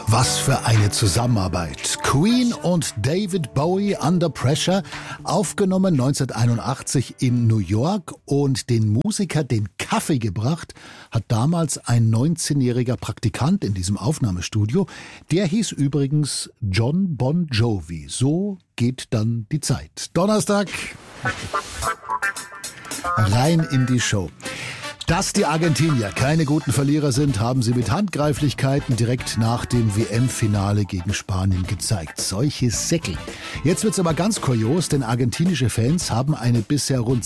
Was für eine Zusammenarbeit. Queen und David Bowie Under Pressure, aufgenommen 1981 in New York, und den Musiker den Kaffee gebracht hat damals ein 19-jähriger Praktikant in diesem Aufnahmestudio. Der hieß übrigens John Bon Jovi. So geht dann die Zeit. Donnerstag, rein in die Show. Dass die Argentinier keine guten Verlierer sind, haben sie mit Handgreiflichkeiten direkt nach dem WM-Finale gegen Spanien gezeigt. Solche Säckel. Jetzt wird's aber ganz kurios, denn argentinische Fans haben eine bisher rund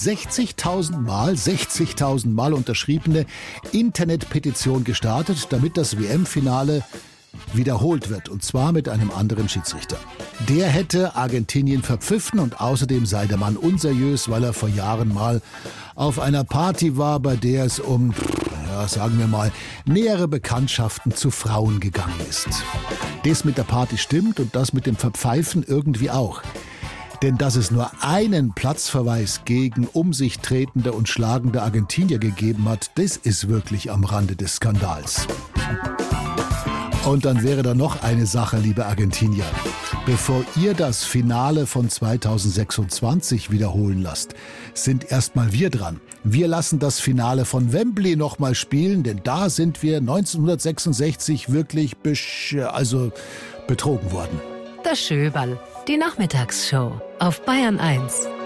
60.000 Mal unterschriebene Internetpetition gestartet, damit das WM-Finale wiederholt wird, und zwar mit einem anderen Schiedsrichter. Der hätte Argentinien verpfiffen und außerdem sei der Mann unseriös, weil er vor Jahren mal auf einer Party war, bei der es um, sagen wir mal, nähere Bekanntschaften zu Frauen gegangen ist. Das mit der Party stimmt und das mit dem Verpfeifen irgendwie auch. Denn dass es nur einen Platzverweis gegen um sich tretende und schlagende Argentinier gegeben hat, das ist wirklich am Rande des Skandals. Und dann wäre da noch eine Sache, liebe Argentinier. Bevor ihr das Finale von 2026 wiederholen lasst, sind erstmal wir dran. Wir lassen das Finale von Wembley nochmal spielen, denn da sind wir 1966 wirklich betrogen worden. Das Schöberl, die Nachmittagsshow auf Bayern 1.